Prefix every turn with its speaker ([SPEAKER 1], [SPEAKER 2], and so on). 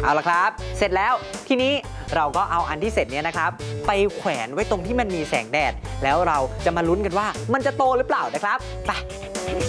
[SPEAKER 1] เอาละครับเสร็จแล้วทีนี้เราก็เอาอันที่เสร็จเนี้ยนะครับไปแขวนไว้ตรงที่มันมีแสงแดดแล้วเราจะมาลุ้นกันว่ามันจะโตหรือเปล่านะครับไป